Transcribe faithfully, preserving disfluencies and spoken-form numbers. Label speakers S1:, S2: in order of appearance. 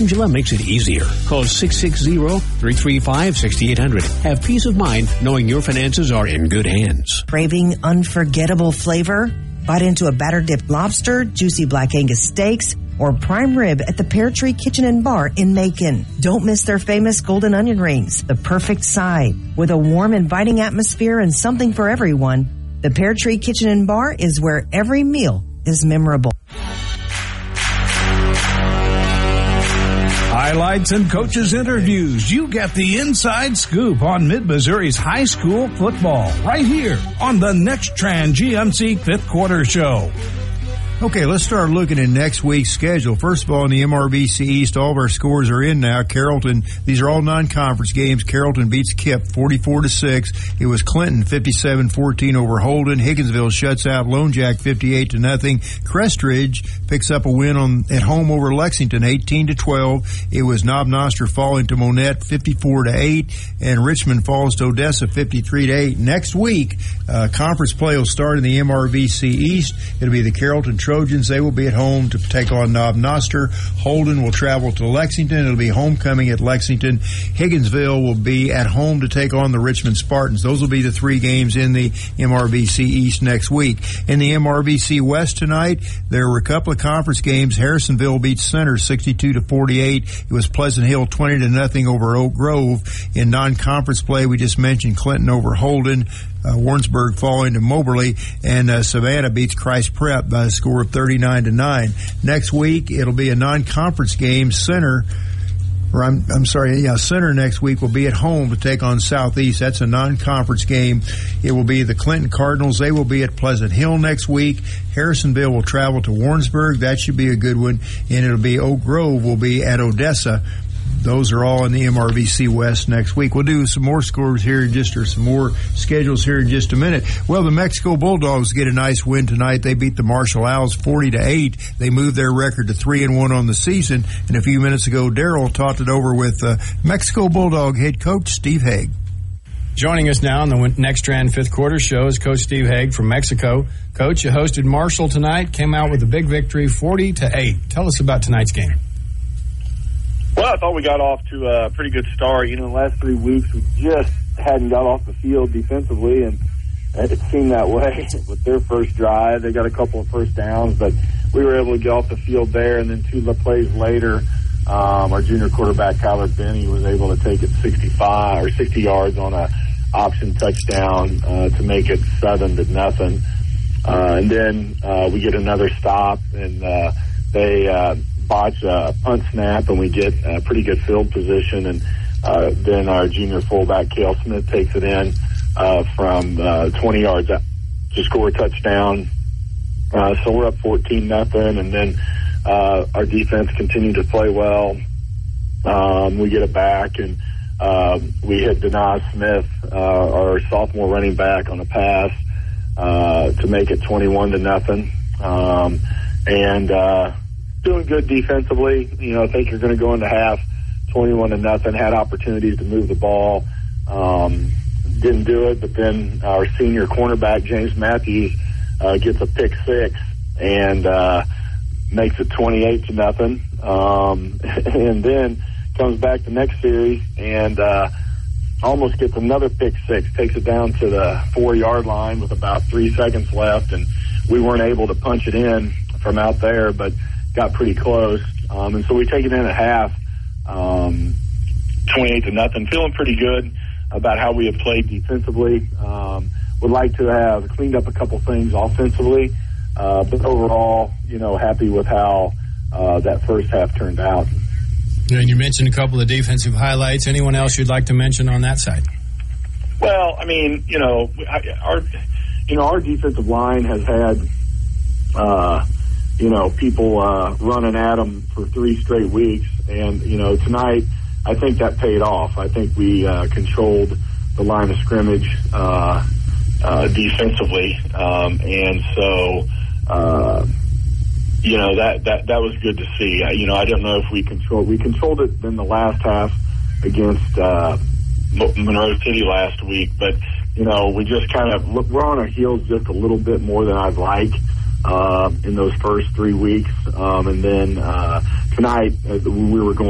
S1: Angela makes it easier. Call six six zero, three three five, six eight zero zero. Have peace of mind knowing your finances are in good hands.
S2: Craving unforgettable flavor? Bite into a batter-dipped lobster, juicy black Angus steaks, or prime rib at the Pear Tree Kitchen and Bar in Macon. Don't miss their famous golden onion rings, the perfect side. With a warm, inviting atmosphere and something for everyone, the Pear Tree Kitchen and Bar is where every meal is memorable.
S3: Highlights and coaches' interviews. You get the inside scoop on Mid-Missouri's high school football right here on the NexTran G M C Fifth Quarter Show.
S4: Okay, let's start looking at next week's schedule. First of all, in the M R B C East, all of our scores are in now. Carrollton, these are all non-conference games. Carrollton beats Kipp forty-four to six. It was Clinton fifty-seven fourteen over Holden. Higginsville shuts out Lone Jack fifty-eight to nothing. Crestridge picks up a win on at home over Lexington eighteen to twelve. It was Knob Noster falling to Monette fifty-four to eight, and Richmond falls to Odessa fifty-three to eight. Next week, uh, conference play will start in the M R B C East. It'll be the Carrollton Trojans. They will be at home to take on Knob Noster. Holden will travel to Lexington. It'll be homecoming at Lexington. Higginsville will be at home to take on the Richmond Spartans. Those will be the three games in the M R B C East next week. In the M R B C West tonight, there were a couple of conference games. Harrisonville beats Center sixty-two to forty-eight. It was Pleasant Hill twenty to nothing over Oak Grove. In non-conference play, we just mentioned Clinton over Holden. Uh, Warrensburg falling to Moberly, and uh, Savannah beats Christ Prep by a score of thirty-nine to nine. Next week, it'll be a non-conference game. Center, or I'm, I'm sorry, yeah, Center next week will be at home to take on Southeast. That's a non-conference game. It will be the Clinton Cardinals. They will be at Pleasant Hill next week. Harrisonville will travel to Warrensburg. That should be a good one. And it'll be Oak Grove will be at Odessa. Those are all in the M R B C West next week. We'll do some more scores here in just, or some more schedules here in just a minute. Well, the Mexico Bulldogs get a nice win tonight. They beat the Marshall Owls forty to eight. They moved their record to three and one on the season. And a few minutes ago, Darrell talked it over with uh, Mexico Bulldog head coach Steve Haig.
S5: Joining us now on the NexTran Fifth Quarter Show is Coach Steve Haig from Mexico. Coach, you hosted Marshall tonight, came out with a big victory, forty to eight. Tell us about tonight's game.
S6: Well, I thought we got off to a pretty good start. You know, the last three weeks we just hadn't got off the field defensively, and it seemed that way with their first drive. They got a couple of first downs, but we were able to get off the field there, and then two plays later, um, our junior quarterback, Kyler Benny, was able to take it sixty-five or sixty yards on a option touchdown uh, to make it seven to nothing. Uh, and then uh, we get another stop, and uh, they uh, – botch a punt snap, and we get a pretty good field position, and uh, then our junior fullback Cale Smith takes it in uh, from uh, twenty yards out to score a touchdown. Uh, so we're up fourteen nothing, and then uh, our defense continued to play well. Um, we get it back, and uh, we hit Denai Smith, uh, our sophomore running back, on a pass uh, to make it twenty-one to nothing. Um, and uh, doing good defensively. You know, I think you're going to go into half twenty-one to nothing. Had opportunities to move the ball, um, didn't do it. But then our senior cornerback James Matthews uh, gets a pick six and uh, makes it twenty-eight to nothing. Um, and then comes back the next series and uh, almost gets another pick six. Takes it down to the four yard line with about three seconds left, and we weren't able to punch it in from out there, but got pretty close, um, and so we take it in at half, um, twenty-eight to nothing. Feeling pretty good about how we have played defensively. Um, would like to have cleaned up a couple things offensively, uh, but overall, you know, happy with how uh, that first half turned out.
S5: And you mentioned a couple of defensive highlights. Anyone else you'd like to mention on that side?
S6: Well, I mean, you know, our you know our defensive line has had. Uh, you know, people uh, running at them for three straight weeks. And, you know, tonight, I think that paid off. I think we uh, controlled the line of scrimmage uh, uh, defensively. Um, and so, uh, you know, that, that, that was good to see. I, you know, I don't know if we controlled, we controlled it in the last half against uh, Monroe City last week. But, you know, we just kind of, look, we're on our heels just a little bit more than I'd like. Uh, in those first three weeks. Um, and then uh, tonight, uh, we were going